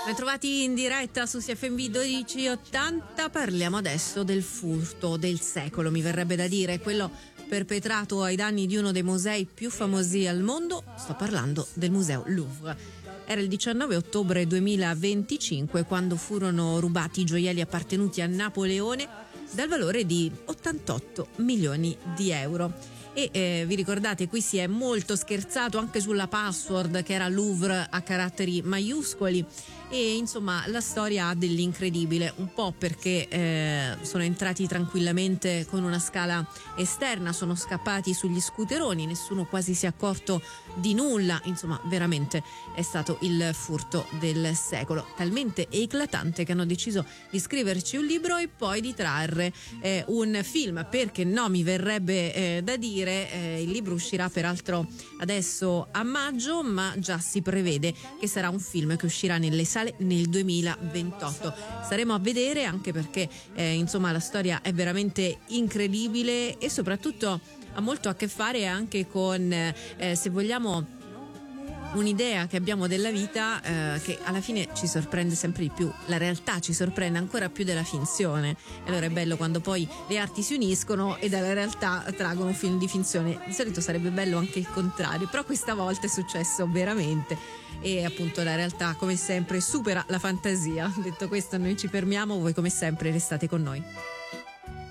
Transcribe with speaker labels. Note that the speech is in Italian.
Speaker 1: Bentrovati in diretta su CFM 1280. Parliamo adesso del furto del secolo, mi verrebbe da dire, quello perpetrato ai danni di uno dei musei più famosi al mondo. Sto parlando del Museo Louvre. Era il 19 ottobre 2025 quando furono rubati i gioielli appartenuti a Napoleone dal valore di 88 milioni di euro. E vi ricordate, qui si è molto scherzato anche sulla password, che era Louvre a caratteri maiuscoli. E insomma la storia ha dell'incredibile, un po' perché sono entrati tranquillamente con una scala esterna, sono scappati sugli scooteroni, nessuno quasi si è accorto di nulla. Insomma, veramente è stato il furto del secolo, talmente eclatante che hanno deciso di scriverci un libro e poi di trarre un film, perché no, mi verrebbe da dire. Il libro uscirà peraltro adesso a maggio, ma già si prevede che sarà un film che uscirà nelle sale nel 2028. Staremo a vedere, anche perché insomma la storia è veramente incredibile e soprattutto ha molto a che fare anche con se vogliamo un'idea che abbiamo della vita, che alla fine ci sorprende sempre di più. La realtà ci sorprende ancora più della finzione, e allora è bello quando poi le arti si uniscono e dalla realtà traggono un film di finzione. Di solito sarebbe bello anche il contrario, però questa volta è successo veramente, e appunto la realtà come sempre supera la fantasia. Detto questo, noi ci fermiamo, voi come sempre restate con noi.